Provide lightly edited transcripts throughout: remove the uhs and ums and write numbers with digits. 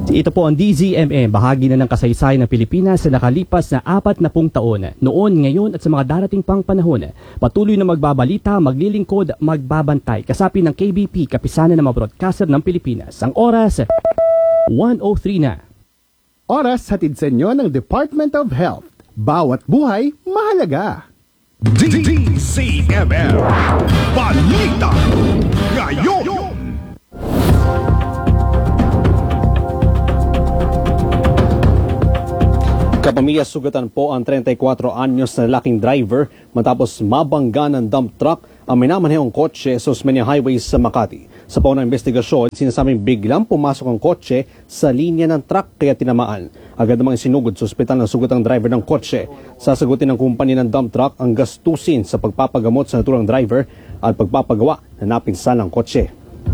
Ito po ang DZMM, bahagi na ng kasaysayan ng Pilipinas sa nakalipas na 40 taon. Noon, ngayon at sa mga darating pang panahon, patuloy na magbabalita, maglilingkod, magbabantay, kasapi ng KBP, kapisanan ng mga broadcaster ng Pilipinas. Ang oras, 1:03 na. Oras hatid sa inyo ng Department of Health. Bawat buhay, mahalaga. DZMM Balita Ngayon. Kapamilya, sugatan po ang 34 anyos na lalaking driver matapos mabangga ng dump truck ang minamanehong kotse sa Osmeña Highway sa Makati. Sa paunang investigasyon, sinasabing biglang pumasok ang kotse sa linya ng truck kaya tinamaan. Agad namang sinugod sa ospital ng sugatang driver ng kotse. Sasagutin ng kumpanya ng dump truck ang gastusin sa pagpapagamot sa naturang driver at pagpapagawa ng napinsalang kotse.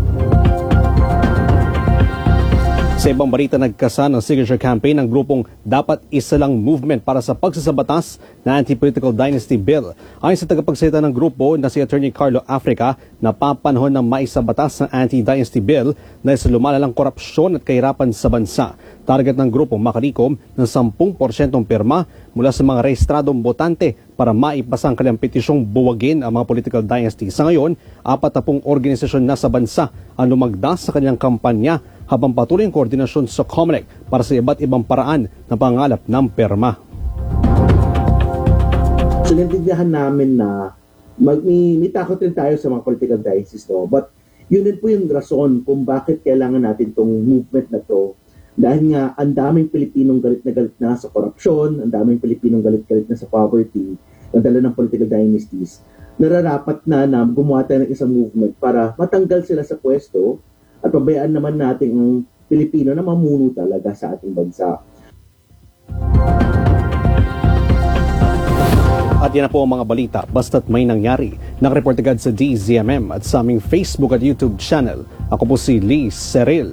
Sa ibang balita, nagkasa ng signature campaign ng grupong Dapat Isa Lang Movement para sa pagsasabatas na Anti-Political Dynasty Bill. Ayon sa tagapagsalita ng grupo na si Attorney Carlo Africa, napapanahon ng maisabatas ng Anti-Dynasty Bill dahil sa lumalalang korupsyon at kahirapan sa bansa. Target ng grupo makalikom ng 10% pirma mula sa mga rehistradong botante para maipasa ang kanilang petisyong buwagin ang mga political dynasty. Sa ngayon, 40 organisasyon na sa bansa ang lumagdas sa kanilang kampanya habang patuloy ang koordinasyon sa COMELEC para sa iba't ibang paraan na pangalap ng perma. So, naintindihan namin na may takot rin tayo sa mga political dynasties, no? But yun din po yung rason kung bakit kailangan natin itong movement na to. Dahil nga, ang daming Pilipinong galit na sa korupsyon, ang daming Pilipinong galit na sa poverty, ang dala ng political dynasties, nararapat na gumawa tayo ng isang movement para matanggal sila sa pwesto at pabayaan naman natin ang Pilipino na mamuno talaga sa ating bansa. At yan na po ang mga balita, basta't may nangyari. Nakareporta agad sa DZMM at sa aming Facebook at YouTube channel. Ako po si Lee Seril.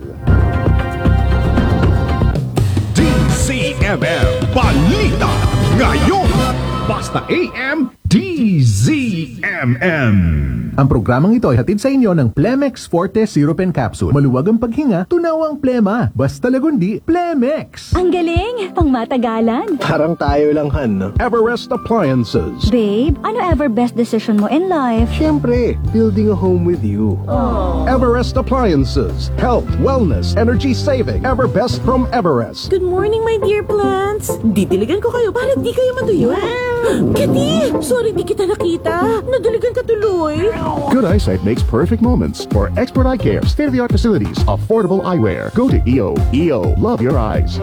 DZMM Balita Ngayon. Basta AM DZMM. Ang programang ito ay hatid sa inyo ng Plemex Forte Syrup and Capsule. Maluwag ang paghinga, tunaw ang plema. Basta lagundi, Plemex. Ang galing! Pang matagalan. Parang tayo lang, Han, no? Everest Appliances. Babe, ano ever best decision mo in life? Siyempre, building a home with you. Everest Appliances. Health, wellness, energy saving. Everbest from Everest. Good morning, my dear plants. Didiligan ko kayo para di kayo matuyo. Kati! Sorry, di kita nakita. Nadiligan ka tuloy. Good eyesight makes perfect moments. For expert eye care, state-of-the-art facilities, affordable eyewear. Go to EO. EO, love your eyes.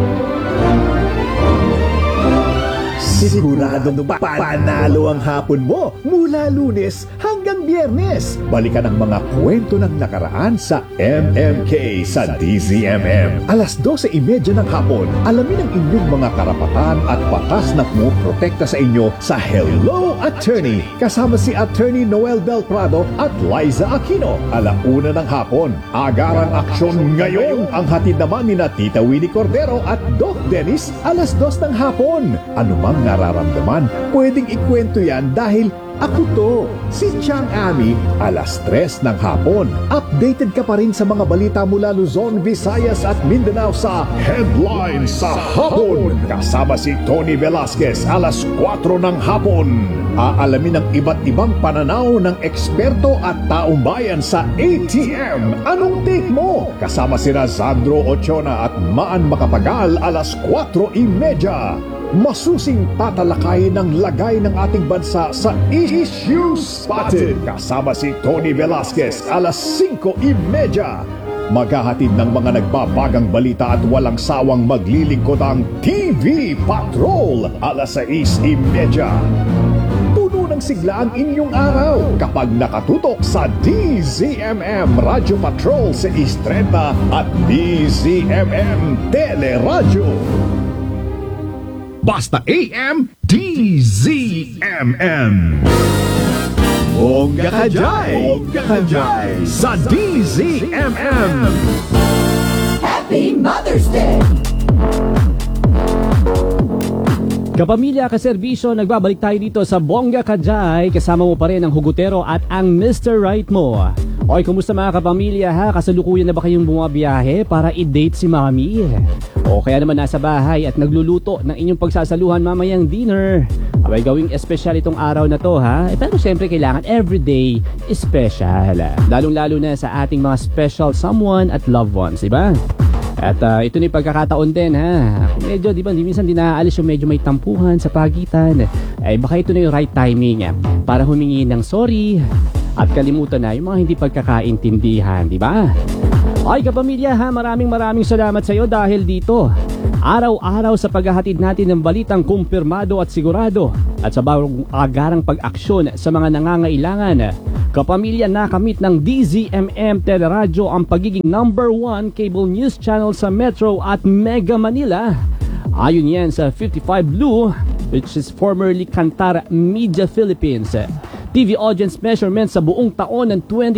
Siguradong panalo ang hapon mo mula Lunes hanggang Biyernes. Balikan ang mga kwento ng nakaraan sa MMK sa DZMM. Alas 12:30 ng hapon, alamin ang inyong mga karapatan at batas na pumoprotekta sa inyo sa Hello Attorney. Kasama si Attorney Noel Del Prado at Liza Aquino. 1:00 ng hapon, agarang aksyon ngayon. Ang hatid naman ni Tita Winnie Cordero at Doc Dennis, 2:00 ng hapon. Anumang nararamdaman, pwedeng ikwento yan dahil ako to, si Chang Ami, 3:00 ng hapon. Updated ka pa rin sa mga balita mula Luzon, Visayas at Mindanao sa Headlines sa Hapon. Kasama si Tony Velasquez, 4:00 ng hapon. Aalamin ang iba't ibang pananaw ng eksperto at taong bayan sa ATM. Anong take mo? Kasama si Sandro Ochona at Maan Makapagal, 4:30. Masusing tatalakayin ng lagay ng ating bansa sa Issue Spotted. Kasama si Tony Velasquez, 5:30. Maghahatid ng mga nagbabagang balita at walang sawang maglilingkod ang TV Patrol, 6:30. Puno ng sigla ang inyong araw kapag nakatutok sa DZMM Radio Patrol sa Istreta at DZMM Teleradyo. Basta AM DZMM. Bongga ka dyan! Bongga ka dyan! Sa DZMM. Happy Mother's Day! Kapamilya, kaserbisyo, nagbabalik tayo dito sa Bongga Kajay. Kasama mo pa rin ang hugutero at ang Mr. Right mo. Oy, kumusta mga kapamilya ha? Kasalukuyan na ba kayong bumabiyahe para i-date si Mami? O kaya naman nasa bahay at nagluluto ng inyong pagsasaluhan mamayang dinner? Abay, gawing espesyal itong araw na to ha? Pero syempre kailangan everyday special. Lalong-lalo na sa ating mga special someone at loved ones, diba? At ito na yung pagkakataon din ha. Medyo di ba, minsan di naaalis yung medyo may tampuhan sa pagitan. Baka ito na yung right timing para humingi ng sorry at kalimutan na yung mga hindi pagkakaintindihan, di ba? Ay kapamilya ha, maraming salamat sa iyo dahil dito araw-araw sa paghahatid natin ng balitang kumpirmado at sigurado at sa bagong agarang pag-aksyon sa mga nangangailangan. Kapamilya, nakamit ng DZMM Teleradyo ang pagiging #1 cable news channel sa Metro at Mega Manila. Ayon yan sa 55 Blue, which is formerly Kantar Media Philippines. TV audience measurement sa buong taon ng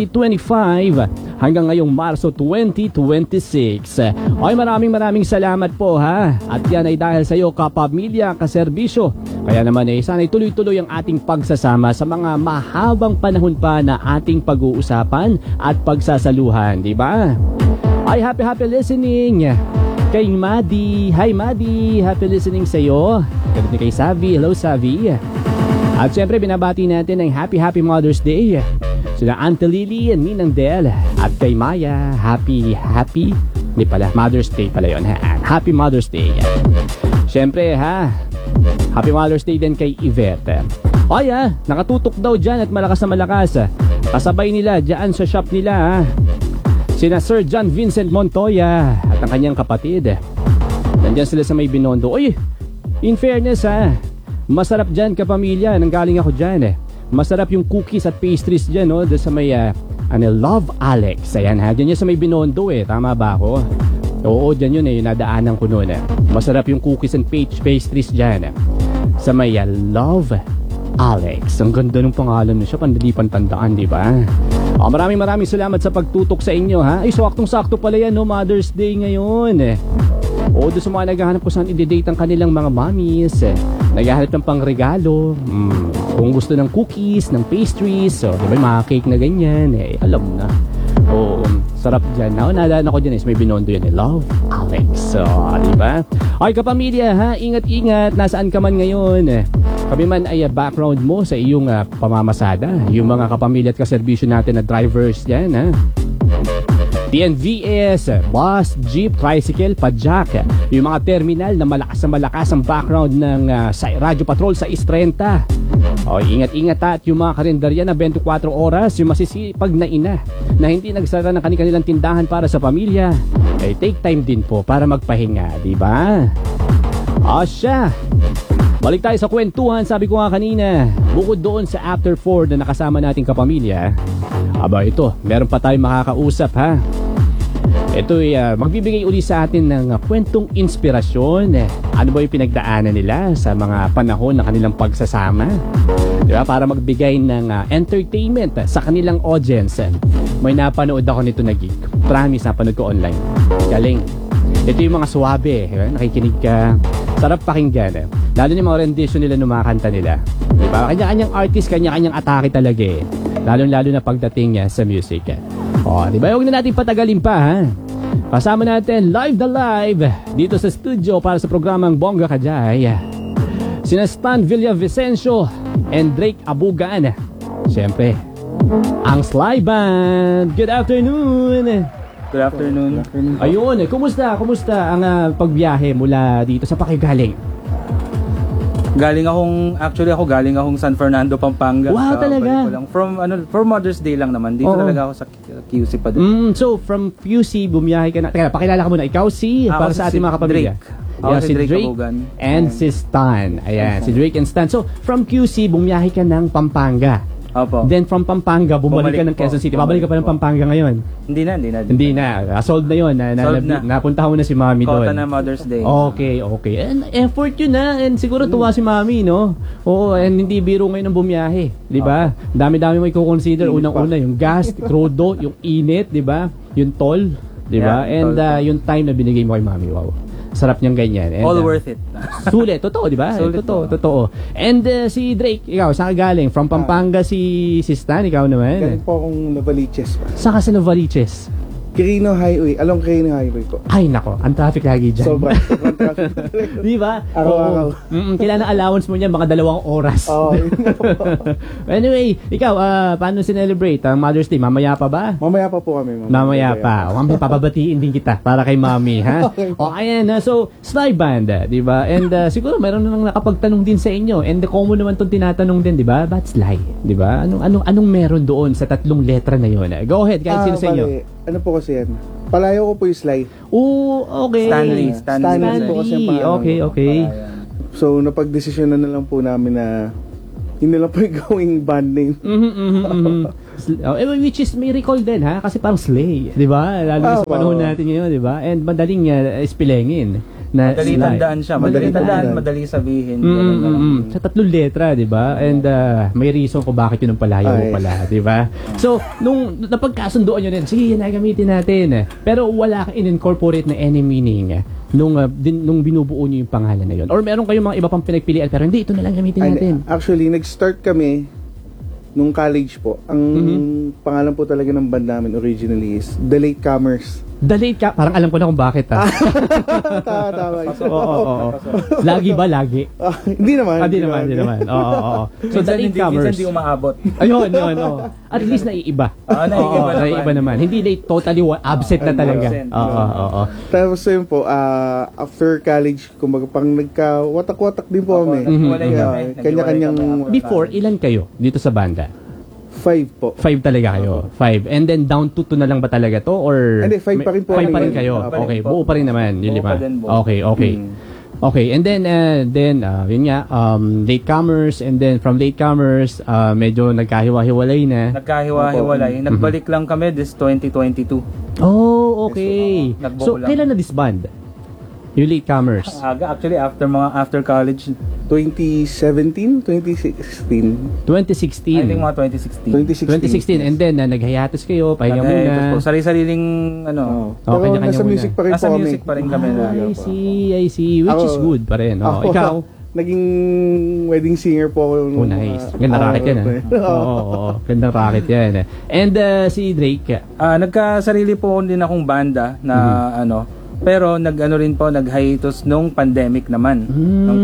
2025 hanggang ngayong Marso 2026. Ay maraming salamat po ha. At yan ay dahil sa iyo kapamilya, kaserbisyo. Kaya naman sana'y tuloy-tuloy ang ating pagsasama sa mga mahabang panahon pa na ating pag-uusapan at pagsasaluhan, di ba? Ay happy listening kay Madi. Hi Madi, happy listening sa iyo. Galit ni kay Savi. Hello Savi. At syempre binabati natin ang happy Mother's Day sila Auntie Lily and Ninang Del. At kay Maya, happy hindi pala, Mother's Day pala yun ha? Happy Mother's Day. Syempre ha, happy Mother's Day din kay Yvette. Ay nakatutok daw dyan at malakas na malakas. Kasabay nila dyan sa shop nila ha, sina Sir John Vincent Montoya at ang kanyang kapatid. Nandyan sila sa may Binondo. Uy, in fairness ha, masarap dyan kapamilya, nanggaling ako dyan masarap yung cookies at pastries dyan doon sa may Love Alex. Ayan ha, dyan yun sa may Binondo tama ba ako? Oo, dyan yun yung nadaanan ko noon Masarap yung cookies and pastries dyan sa may Love Alex. Ang ganda ng pangalan niya, pandalipan tandaan, di ba? Maraming salamat sa pagtutok sa inyo ha. Ay, saktong-sakto pala yan Mother's Day ngayon doon sa mga naghahanap ko saan i-date ang kanilang mga mommies, naghahanap ng pangregalo, kung gusto ng cookies, ng pastries, diba, mga cake na ganyan, alam na. Sarap dyan. Naalala ko dyan may Binondo yan Love Alex. Diba? Ay kapamilya ha, ingat-ingat, nasaan ka man ngayon. Kami man ay background mo sa iyong pamamasada, yung mga kapamilya at kaserbisyo natin na drivers dyan ha. TNVS, bus, jeep, tricycle, padjak. Yung mga terminal na malakas ang background ng Radio Patrol sa Is-30. Ingat-ingat at yung mga karinderya na 24 oras, yung masisipag na ina na hindi nagsara ng kanilang tindahan para sa pamilya, take time din po para magpahinga, di ba? Siya. Balik tayo sa kwentuhan, sabi ko nga kanina, bukod doon sa After 4 na nakasama nating kapamilya, ito, meron pa tayong makakausap ha. Ito magbibigay uli sa atin ng kwentong inspirasyon. Ano ba yung pinagdaanan nila sa mga panahon na kanilang pagsasama, diba? Para magbigay ng entertainment sa kanilang audience. May napanood ako nito na gig. Promise, napanood ko online. Galing. Ito yung mga suwabe, nakikinig ka, sarap pakinggan. Lalo yung mga rendition nila ng mga kanta nila, diba? Kanya-kanyang artist, kanya-kanyang atake talaga lalo na pagdating sa music. Diba? Huwag na natin patagalin pa ha. Kasama natin live dito sa studio para sa programang Bongga Kajay, sina Stan Villavicencio and Drake Abugan. Siyempre, ang Sly Band. Good afternoon. Good afternoon. Ayun, kumusta ang pagbiyahe mula dito sa pakigaling? Galing akong San Fernando, Pampanga. Wow, talaga? For Mother's Day lang naman. Dito talaga ako sa QC pa din. So, from QC, bumiyahe ka na. Teka, pakilala ka muna. Ikaw para sa ating mga kapamilya. Drake. Si Drake Abugan. And si Stan. Ayan, si Drake and Stan. So, from QC, bumiyahe ka ng Pampanga. Opo. Then from Pampanga, bumalik ka ng Quezon City. Babalik ka pa ng Pampanga ngayon? Hindi na. Solved na yun. Napunta mo na si Mami doon. Kota na Mother's Day. Okay. And effort yun na. And siguro tuwa si Mami, no? Oo, and hindi biro ngayon ang bumiyahe. Di ba? Dami-dami mo i-consider. Unang-una, yung gas, crudo, yung init, di ba? Yung toll, di ba? And yung time na binigay mo kay Mami, wow. Sarap niyang ganyan. And, All worth it. Sulit. Totoo, di ba? Sulit Totoo. And si Drake, ikaw, saan ka galing? From Pampanga si Stan, ikaw naman. Galing po akong Novaliches pa. Saan ka sa Novaliches? Quirino Highway. Along Quirino Highway po. Ay, nako. Ang traffic lagi dyan. Sobrang traffic. Di ba? Araw-araw. Kailangan allowance mo niyan, mga 2 oras. Oo. Anyway, ikaw, paano sinelebrate ang Mother's Day? Mamaya pa ba? Mamaya pa po kami. Mamaya pa. Mamaya papabatiin din kita para kay Mami, ha? Okay. O, ayan. So, Sly Band, di ba? And siguro, mayroon nang nakapagtanong din sa inyo. And common naman itong tinatanong din, di ba? Ba't Sly? Di ba? Anong meron doon sa 3 letra na yun? Go ahead, kahit sino sa inyo. Ano po kasi yan? Palayo ko po yung Sly. Okay. Stanley po kasi ang pangalan. Okay. So, napag-desisyon na lang po namin na hindi lang po yung gawing band name. Which is may recall din, ha? Kasi parang Slay, di ba? Lalo sa panahon natin ngayon, di ba? And madaling spellingin. Madali tandaan siya. Madali tandaan, madali sabihin. Sa 3 letra, di ba? And may reason kung bakit yun ang palayo mo pala, di ba? So, nung napagkasunduan nyo din, sige, yan ay gamitin natin. Pero wala kang in-incorporate na any meaning nung binubuo nyo yung pangalan na yun. Or meron kayong mga iba pang pinagpilian, pero hindi, ito na lang gamitin natin. Actually, nag-start kami nung college po. Ang pangalan po talaga ng band namin originally is The Latecomers. The Late ka, parang alam ko na kung bakit, ha? Tama. Oo. Lagi ba? Lagi? Hindi naman. Hindi naman. Oo. So, The Latecomers. Minsan hindi umaabot. Ayun. At least naiiba. Naiiba naman. Hindi late, totally absent na talaga. Oo. Tapos yun po, after college, kumbaga pang nagka-watak-watak din po kami. Kanya-kanyang... Before, ilan kayo dito sa banda? 5 po. 5 talaga kayo. 5. And then down to 2 na lang ba talaga to? Or hindi, 5 pa rin po. 5 pa rin kayo. Okay, buo pa rin naman. Yung 5. Okay. Okay, and then yun nga, latecomers, and then from latecomers, medyo nagkahiwa-hiwalay na. Nagbalik lang kami this 2022. Oh, okay. So, lang. kailan na-disband? Yung latecomers? Actually, after college. 2017? 2016? 2016. I think mga 2016. 2016. And then, nag-hiatus kayo, pahinga muna. Sari-sariling, pero nasa music pa rin po kami. Nasa music pa rin kami. I see. Which is good pa rin. Ikaw? Naging wedding singer po ako. Nice. Gandang racket yan. Oo. Gandang racket yan. And si Drake? Nagkasarili po din akong banda na pero nag-hiatus nung pandemic naman ng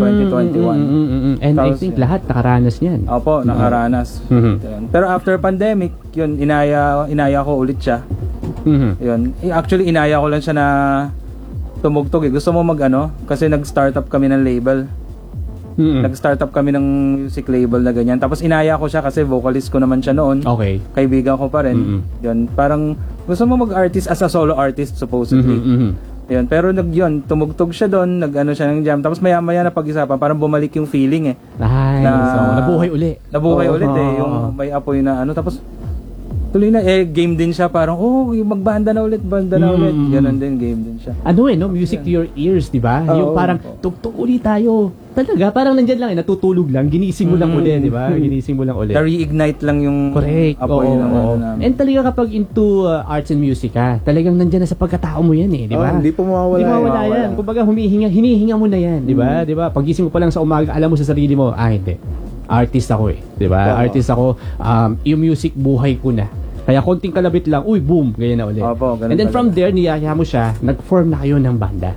2021. And I think lahat nakaranas niyan. Opo, nakaranas. Pero after pandemic, yun inaya ko ulit siya. Yun. Actually inaya ko lang siya na tumugtog. Gusto mo kasi nag-startup kami ng label. Nag-startup kami ng music label na ganyan. Tapos inaya ko siya kasi vocalist ko naman siya noon. Okay. Kaibigan ko pa rin. Yun, parang gusto mo mag-artist as a solo artist supposedly. Yun, pero tumugtog siya doon, siya ng jam. Tapos maya-maya na pag-isapan, parang bumalik yung feeling Nice. Nabuhay uli. Nabuhay ulit yung may apoy na tapos tuloy na game din siya, parang magbanda na ulit, Ganun din, game din siya. Music to your ears, di ba? Yung parang tugtog ulit tayo. Talaga, parang nandyan lang, natutulog lang, ginising mo lang ulit, di ba? Ginising mo lang ulit. Na-reignite lang yung correct. Apoy namin. And talaga kapag into arts and music talagang nandyan na sa pagkatao mo yan di ba? Hindi po mawawala yan. Kumbaga hinihinga mo na yan, di ba? Di ba? Pagising mo pa lang sa umaga, alam mo sa sarili mo, hindi. Artist ako di ba? Artist ako, yung music buhay ko na. Kaya konting kalabit lang, boom, ganyan na ulit. And then from there, niyaya mo siya, nag-form na kayo ng banda.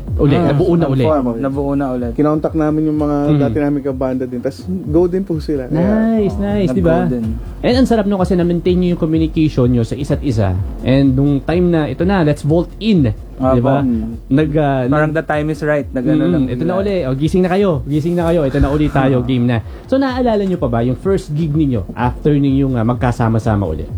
Nabuo na ulit. Kinontak namin yung mga dati namin kabanda din. Tapos go din po sila. Nice, di ba? And ang sarap kasi na-maintain nyo yung communication nyo sa isa't isa. And nung time na, ito na, let's vault in. Di ba? Parang the time is right. Ito na uli. Gising na kayo. Ito na uli tayo. Game na. So naaalala nyo pa ba yung first gig ninyo after ninyong magkasama-sama ulit?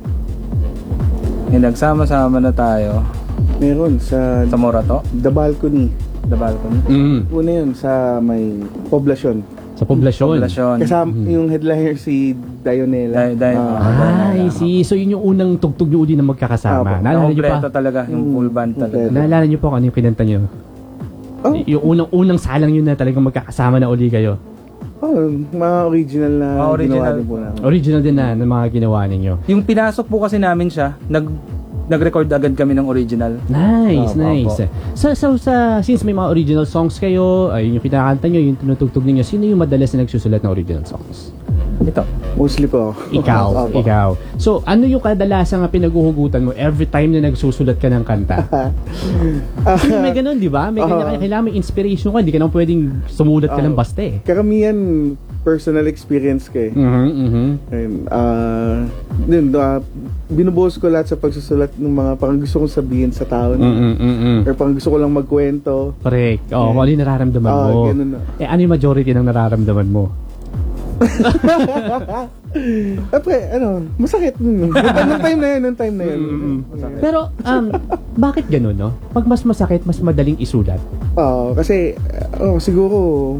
Nagsama-sama na tayo. Meron sa Morato? The Balcony. Una yun sa may poblasyon. Sa poblasyon. Kasama yung headliner si Dionela. I see. So yun yung unang tugtog nyo uli na magkakasama. Naalala nyo pa? Talaga, yung full band talaga. Naalala nyo pa kung ano yung kinanta nyo? Yung unang salang yun na talagang magkakasama na uli kayo. Mga original na ginawa din po namin. Original din na ng mga ginawa ninyo. Yung pinasok po kasi namin siya, nag-record agad kami ng original. Nice, Opo, nice. opo. Since may mga original songs kayo, ay yung kinakanta nyo, yung tinutugtog ninyo, sino yung madalas na nagsusulat ng original songs? Ito. Mostly po. Ikaw, Opo. ikaw. So, ano yung kadalasang pinaghuhugutan mo every time na nagsusulat ka ng kanta? Kasi may ganun, di ba? May ganyan, kailangan may inspiration ka. Hindi ka naman pwedeng sumulat ka lang basta eh. Karamihan, personal experience ko eh. Ayun, binubuhos ko lahat sa pagsusulat ng mga parang gusto kong sabihin sa tao. Or parang gusto ko lang magkwento. Correct. Kung ano yung nararamdaman mo. Ganun na. Ano yung majority ng nararamdaman mo? Masakit. Nung time na yun. Pero, bakit ganun, no? Pag mas masakit, mas madaling isulat. Kasi, siguro,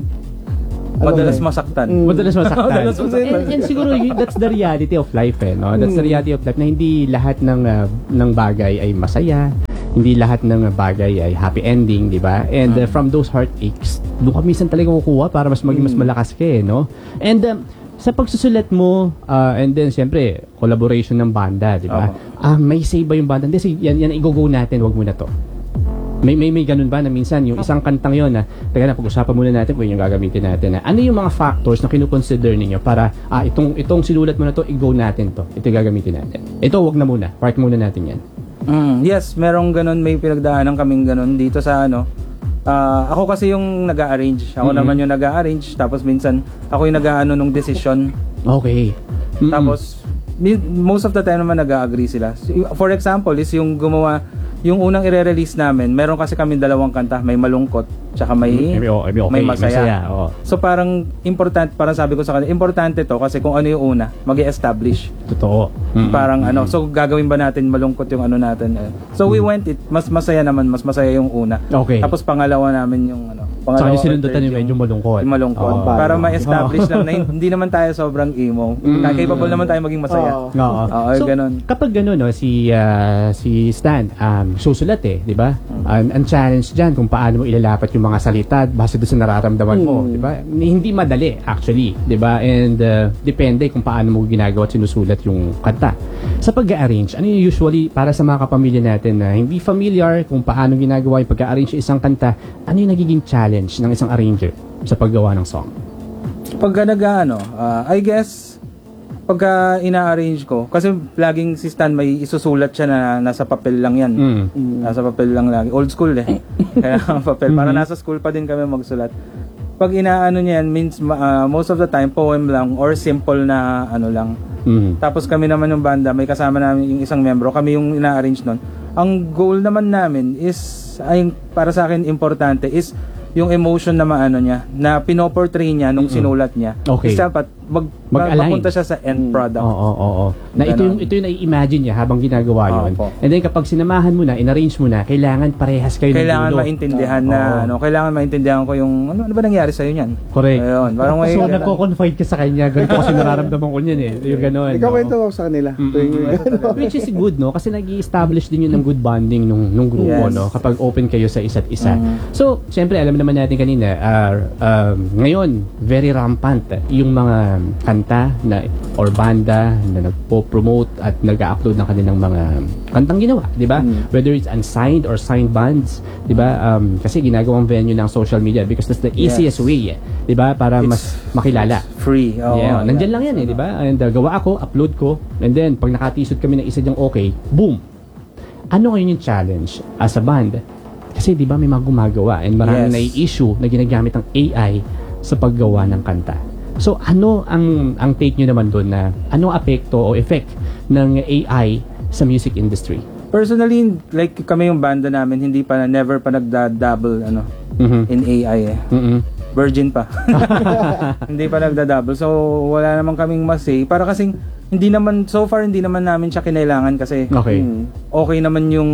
Madalas masaktan. Madalas masaktan. Madalas masaktan. And siguro, that's the reality of life, eh, no? That's the reality of life na hindi lahat ng bagay ay masaya. Hindi lahat ng bagay ay happy ending, di ba? And from those heartaches, doon ka minsan talaga kukuha para mas maging mas malakas ka, eh, no? And sa pagsusulat mo, and then siyempre, collaboration ng banda, di ba? May say ba yung banda? Hindi, yan i-go natin, wag mo na to. May ganun ba na minsan yung isang kantang yon na taga na pag-usapan muna natin kung yung gagamitin natin na ano yung mga factors na kinukonsider ninyo para itong sinulat mo na to, i-go natin to. Ito yung gagamitin natin. Ito wag na muna. Part muna natin yan. Yes, merong ganun, may pinagdaanan kaming ganun dito sa ako kasi yung nag-a-arrange. Ako naman yung nag-a-arrange, tapos minsan ako yung nag-aano nung decision. Okay. Tapos most of the time naman nag-a-agree sila. For example, is yung gumawa yung unang i-release namin, meron kasi kami dalawang kanta, may malungkot tsaka may masaya. So parang parang sabi ko sa kanila, importante to kasi kung ano yung una, mag-i-establish. Totoo. Parang so gagawin ba natin malungkot yung ano natin. So we went it, mas masaya yung una. Okay. Tapos pangalawa namin yung Saka yung sinundutan yung medyo malungkot. Yung malungkot. Para ma-establish lang na hindi naman tayo sobrang emo. Capable naman tayo maging masaya. So, ganun. Kapag ganun, no, si Stan, susulat eh, di ba? Ang challenge dyan kung paano mo ilalapat yung mga salita base doon sa nararamdaman mo, di ba? Hindi madali, actually, di ba? And depende kung paano mo ginagawa at sinusulat yung kanta. Sa pag-arrange, ano yung usually para sa mga kapamilya natin na hindi familiar kung paano ginagawa yung pag-arrange isang kanta, ano yung nagiging challenge ng isang arranger sa paggawa ng song? Pagka I guess pagka ina-arrange ko, kasi laging si Stan may isusulat siya na nasa papel lang yan. Nasa papel lang lagi. Old school eh. Kaya papel. Para nasa school pa din kami magsulat. Pag inaano niya yan, means most of the time poem lang or simple na lang. Tapos kami naman yung banda, may kasama namin yung isang membro, kami yung ina-arrange nun. Ang goal naman namin is, para sa akin importante, is yung emotion na niya, na pinoportray niya nung sinulat niya. Okay. Is dapat mapunta siya sa end product. Oo. Na ito yung nai-imagine niya habang ginagawa yun. And then kapag sinamahan mo na, in-arrange mo na, kailangan parehas kayo ng dulo. Kailangan maintindihan kailangan maintindihan ko yung ano ba nangyari sa iyo niyan. Correct. Ayun, parang so nagko-confide ka sa kanya, ganito kasi nararamdaman ko niyan eh. Yung gano'n. Ikaw kwento ko sa kanila. Which is good, no? Kasi nag-i-establish din yun ng good bonding nung grupo, no? Kapag open kayo sa isa't isa. So, syempre, alam naman natin kanina, ngayon, very rampant yung mga kanta or banda na nagpo-promote at nag-upload ng kanilang mga kantang ginawa, di ba? Whether it's unsigned or signed bands, di ba? Kasi ginagawang venue ng social media because that's the easiest way, di ba? Para mas makilala. Free. Nandyan lang yan, di ba? And gawa ako, upload ko, and then pag nakatisod kami ng isa dyang okay, boom! Ano ngayon yung challenge as a band? Kasi di ba may mga gumagawa and maraming nai-issue na ginagamit ng AI sa paggawa ng kanta. So ano ang take nyo naman doon na anong apekto o effect ng AI sa music industry? Personally, like kami yung banda namin, never pa nagda-double in AI eh. Virgin pa. Hindi pa nagda-double. So wala naman kaming masay. Para kasing so far hindi naman namin siya kinailangan kasi okay naman yung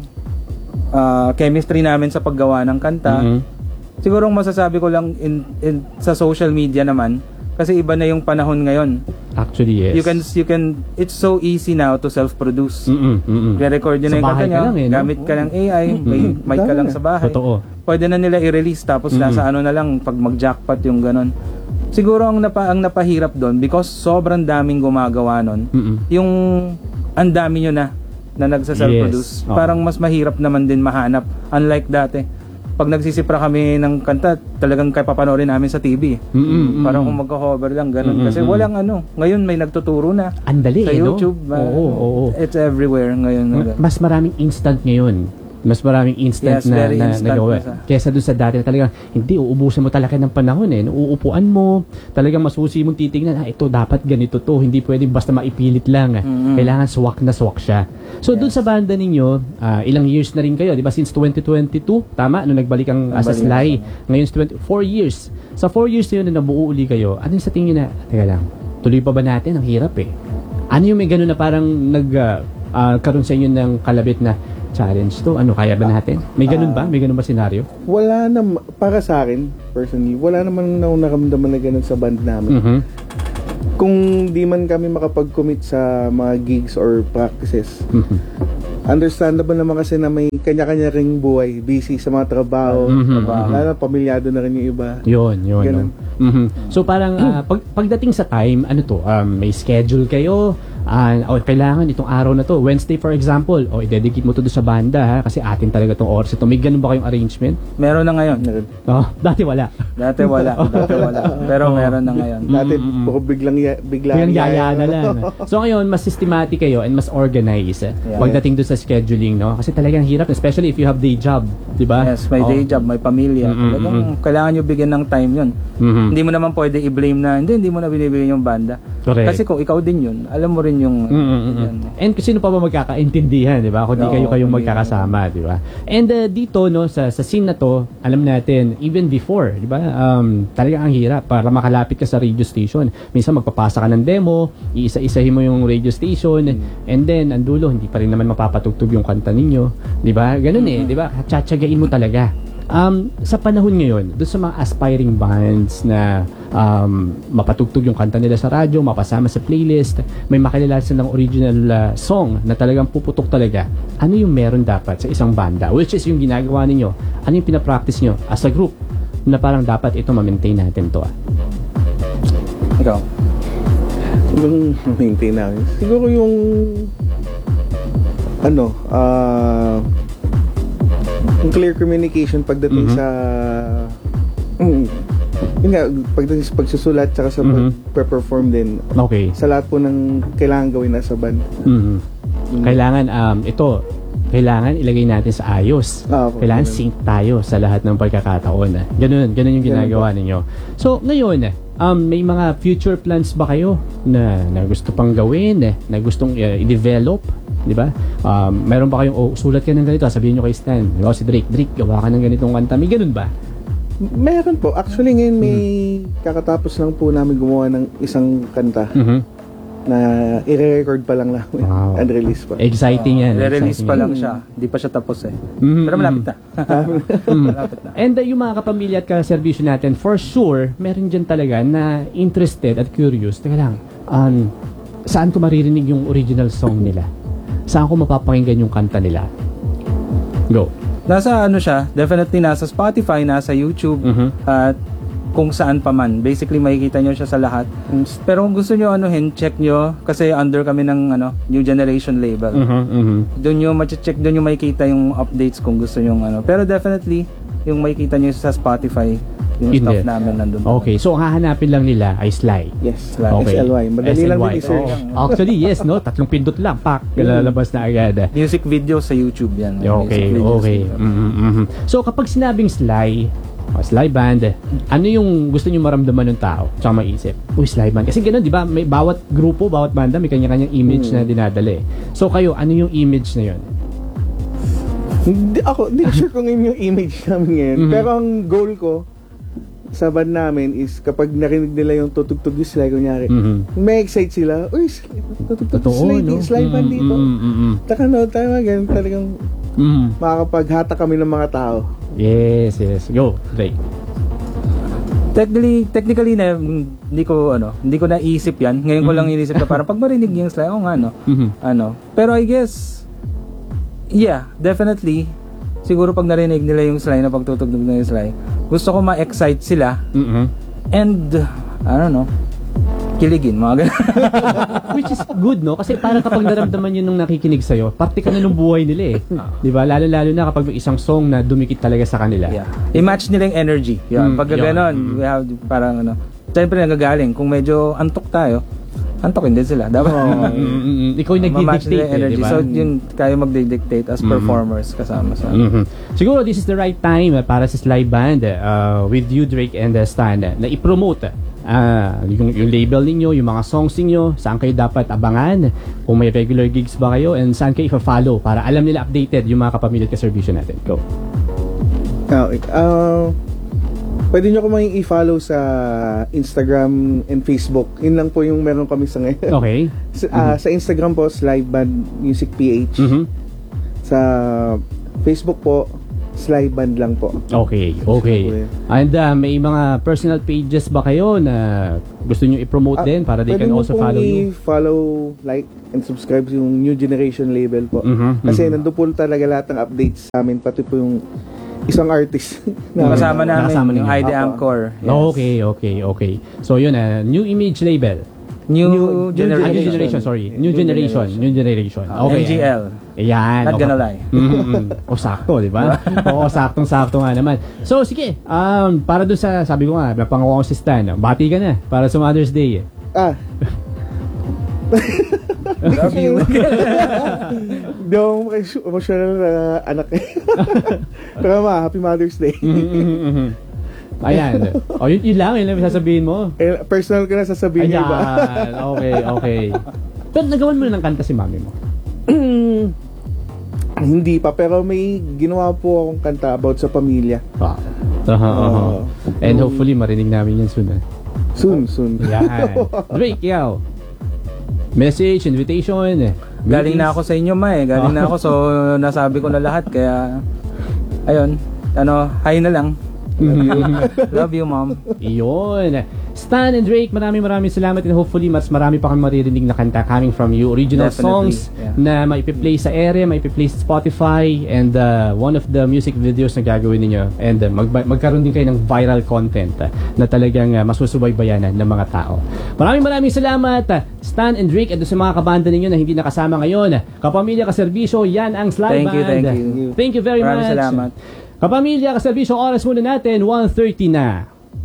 chemistry namin sa paggawa ng kanta. Siguro masasabi ko lang sa social media naman kasi iba na yung panahon ngayon. Actually, yes. You can it's so easy now to self-produce. I-record yun na yung kanta niya, gamit ka ng AI, may mic ka lang sa bahay. Totoo. Pwede na nila i-release tapos nasa na lang pag mag-jackpot yung ganon. Siguro ang napahirap doon because sobrang daming gumagawa nun. Yung ang dami nyo na na nagsa-self-produce. Yes. Oo. Parang mas mahirap naman din mahanap. Unlike dati. Pag nagsisipra kami ng kanta, talagang kaya papanoorin namin sa TV. Parang kung magka-cover lang, ganun. Kasi walang ngayon may nagtuturo na. Andali, sa no? YouTube. Oo. It's everywhere ngayon. Mas maraming instant ngayon. Mas maraming instant Yes, very instant nagawa. na siya. Kesa doon sa dati na talagang hindi, uubusan mo talaga ng panahon eh. Uupuan mo, talagang masusi mong titingnan, ito dapat ganito to, hindi pwedeng basta maipilit lang. Kailangan swak na swak siya. So doon sa banda ninyo, ilang years na rin kayo, di ba? Since 2022, tama? Nung nagbalik ang as a Sly. Ngayon 4 years. Sa 4 years na yun na nabuo uli kayo, ano yung sa tingin na, teka lang, tuloy pa ba natin? Ang hirap eh. Ano yung may ganun na parang karoon sa inyo ng kalabit na challenge to? Ano, kaya ba natin? May ganun ba? May ganun ba senaryo? Wala na, para sa akin, personally, wala naman na nakamdaman na ganun sa band namin. Kung di man kami makapag-commit sa mga gigs or practices, understandable naman kasi na may kanya-kanya ring buhay, busy sa mga trabaho, lalo pamilyado na rin yung iba. Yun. Ganun. So parang pagdating sa time, ano to, may schedule kayo, kailangan itong araw na to, Wednesday for example, i-dedicate mo to doon sa banda ha, kasi atin talaga tong oras ito. May ganun ba kayong arrangement? Meron na ngayon. Dati wala. Dati wala. Pero meron na ngayon. Dati puro biglang yaya na lang. So ngayon, mas systematic kayo and mas organized pagdating doon sa scheduling, no? Kasi talagang hirap, especially if you have day job, di ba? Yes, may day job, may pamilya. Talagang kailangan nyo bigyan ng time yun. Hindi mo naman pwede i-blame na, hindi mo na binibigyan yung banda. Correct. Kasi kung ikaw din yun, alam mo rin yung and sino pa ba magkakaintindihan, di ba? Kung di kayong magkakasama, di ba? And dito, no, sa scene na to, alam natin, even before, di ba? Talagang ang hirap para makalapit ka sa radio station. Minsan magpapasa ka ng demo, iisa-isahin mo yung radio station, and then, ang dulo, hindi pa rin naman mapapatugtog yung kanta ninyo. Di ba? Ganun di ba? Tsatsagain mo talaga. Sa panahon ngayon, doon sa mga aspiring bands na mapatugtog yung kanta nila sa radyo, mapasama sa playlist, may makilala silang original song na talagang puputok talaga, ano yung meron dapat sa isang banda? Which is yung ginagawa ninyo? Ano yung pinapractice nyo as a group na parang dapat ito ma-maintain natin to? Ikaw? Yung maintain namin. Siguro yung yung clear communication pagdating sa yun nga, pagdating sa pagsusulat tsaka sa pag-perform din. Okay. Sa lahat po ng kailangan gawin na sa band. Kailangan kailangan ilagay natin sa ayos. Kailangan sync tayo sa lahat ng pagkakataon. Ganun yung ginagawa ninyo. So, ngayon, may mga future plans ba kayo na gusto pang gawin, na gustong i-develop? Di ba? Meron ba kayong, sulat ka ng ganito, sabihin nyo kay Stan, si Drake, gawa ka ng ganitong kanta. May ganun ba? Meron po. Actually, ngayon may kakatapos lang po namin gumawa ng isang kanta na i-record pa lang namin. Wow. Unreleased pa. Exciting yan. I-release pa lang siya. Hindi pa siya tapos Pero malapit na. Malapit na. And yung mga kapamilya at kaservisyo natin, for sure, meron dyan talaga na interested at curious. Teka lang, saan ko maririnig yung original song nila? Saan ko mapapakinggan yung kanta nila? Go. Nasa siya, definitely nasa Spotify, nasa YouTube, at kung saan pa man. Basically, makikita nyo siya sa lahat. Pero kung gusto nyo check nyo, kasi under kami ng New Generation label. Doon nyo ma-check, doon nyo makikita yung updates kung gusto nyo Pero definitely, yung makikita nyo sa Spotify, yung stuff namin nandun. Okay, so ang hahanapin lang nila ay Sly. Yes, okay. SLY. Madali lang din i-search. Actually, yes, no? 3 pindot lang, pak, lalabas na agad. Music video sa YouTube yan. Okay. So kapag sinabing Sly band, ano yung gusto nyo maramdaman ng tao? Tsaka maisip, Sly band. Kasi gano'n, di ba? May bawat grupo, bawat banda, may kanya-kanyang image na dinadala. So kayo, ano yung image na yun? Hindi sure kung yun yung image namin ngayon. Pero ang goal ko sa band namin is kapag narinig nila yung tutugtog yung Sly, kunyari, may excite sila, tutugtog Sly band dito. Taka tayo ganun talagang makakapaghatak kami ng mga tao. Yes. Go, Ray. Technically na hindi ko naisip yan. Ngayon ko lang inisip na parang pag marinig yung Sly, Pero I guess, yeah, definitely, siguro pag narinig nila yung Sly na pagtutugtog ng Sly, gusto ko ma-excite sila. And, I don't know, kiligin, mga ganun. Which is good, no? Kasi parang kapag naramdaman yun nung nakikinig sa'yo, parte ka na ng buhay nila eh. Di ba? Lalo-lalo na kapag may isang song na dumikit talaga sa kanila. Yeah. I-match nila yung energy. Yun. Pag ganon, we have parang ano, siyempre nagagaling. Kung medyo antok tayo, antokin din sila. Dapat ikaw yung nagdi-dictate eh, energy. diba? So yun, kayo magdi-dictate as performers kasama sa Siguro this is the right time para sa Sly Band with you, Drake and Stan, na i-promote yung label ninyo, yung mga songs ninyo, saan kayo dapat abangan, kung may regular gigs ba kayo, and saan kayo i-follow para alam nila updated yung mga kapamilya at kaservisyo natin. Go. Pwede nyo kaming i-follow sa Instagram and Facebook. Yun lang po yung meron kami sa ngayon. Okay. Sa Instagram po, Sly Band Music PH. Sa Facebook po, Sly Band lang po. Okay. And may mga personal pages ba kayo na gusto nyo i-promote din para they can also follow you? Follow, like, and subscribe yung New Generation label po. Kasi nandun po talaga lahat ng updates sa amin, pati po yung isang artist na kasama namin, yung ID Angkor. Yes. Okay. So yun, New Image label. New Generation. New Generation. Okay. NGL. Ayan. Not gonna lie. Sakto, di ba? Oo, saktong-sakto nga naman. So, sige. Para doon sa, sabi ko nga, napangawa ko si Stan. Bati ka na para sa Mother's Day. Love you. Hindi ako emotional na anak eh. Pero happy Mother's Day. Ayan. Yun lang sasabihin mo. Personal ko na sasabihin niyo ba? Okay. Pero nagawan mo na ng kanta si mami mo? Hindi pa, pero may ginawa po akong kanta about sa pamilya. And hopefully marinig namin yan soon. Soon. Yan. Drake, yaw. Message, invitation. Galing na ako sa inyo, Galing na ako, so nasabi ko na lahat. Kaya, ayun. Hi na lang. Love you, Mom. Iyon. Stan and Drake, maraming salamat, and hopefully mas marami pa kang maririnig na kanta coming from you. Original songs na maipi-play sa ere, maipi-play sa Spotify, and one of the music videos na gagawin ninyo. And magkaroon din kayo ng viral content na talagang masusubaybayanan ng mga tao. Maraming salamat, Stan and Drake, at sa mga kabanda ninyo na hindi nakasama ngayon. Kapamilya, kaserbisyo, yan ang Sly Band. Thank you. Thank you very much. Salamat. Kapamilya, kaserbisyo, oras muna natin, 1:30 na.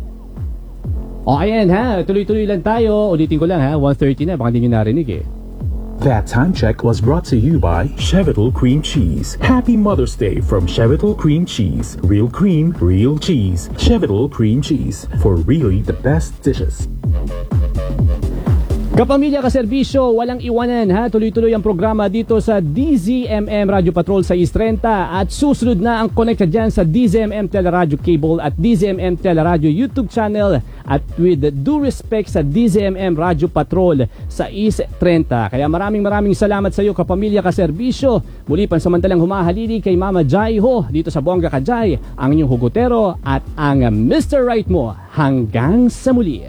Ayan tuloy-tuloy lang tayo. Ulitin ko lang 1:30 na, baka hindi nyo narinig eh. That time check was brought to you by Chevital Cream Cheese. Happy Mother's Day from Chevital Cream Cheese. Real cream, real cheese. Chevital Cream Cheese, for really the best dishes. Kapamilya, kaserbisyo, walang iwanan tuloy-tuloy ang programa dito sa DZMM Radio Patrol sa East 30, at susunod na ang connected dyan sa DZMM Teleradio Cable at DZMM Teleradio YouTube channel, at with due respect sa DZMM Radio Patrol sa East 30. Kaya maraming salamat sa iyo, kapamilya, kaserbisyo. Muli pansamantalang humahalili kay Mama Jai ho dito sa Bongga Kajay, ang inyong hugotero at ang Mr. Right mo. Hanggang sa muli.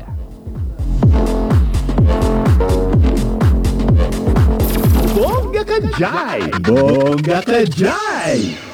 Bongga Kajay! Bongga Kajay!